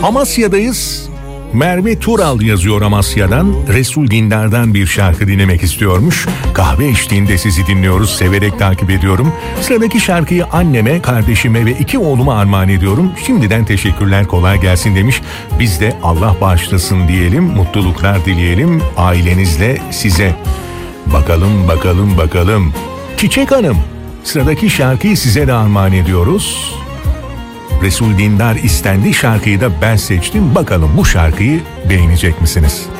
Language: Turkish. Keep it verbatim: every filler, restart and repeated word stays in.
Amasya'dayız. Merve Tural yazıyor Amasya'dan. Resul Dindar'dan bir şarkı dinlemek istiyormuş. Kahve eşliğinde sizi dinliyoruz. Severek takip ediyorum. Sıradaki şarkıyı anneme, kardeşime ve iki oğluma armağan ediyorum. Şimdiden teşekkürler, kolay gelsin demiş. Biz de Allah bağışlasın diyelim. Mutluluklar dileyelim ailenizle size. Bakalım bakalım bakalım. Çiçek Hanım, sıradaki şarkıyı size de armağan ediyoruz. Resul Dindar istendi, şarkıyı da ben seçtim. Bakalım bu şarkıyı beğenecek misiniz?